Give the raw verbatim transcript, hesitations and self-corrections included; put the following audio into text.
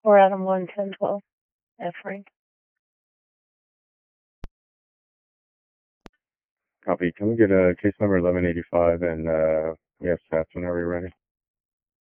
Or Adam one, ten, twelve. F rank. Copy. Can we get a uh, case number eleven eighty-five and uh, we have stats whenever you're ready?